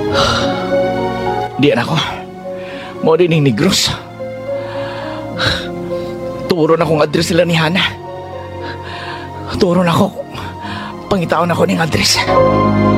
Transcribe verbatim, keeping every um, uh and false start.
Diyan ako. Mo din yung Negros. Turo na kong address sila ni Hana. Turo na ako. Pangitaon ako ng address.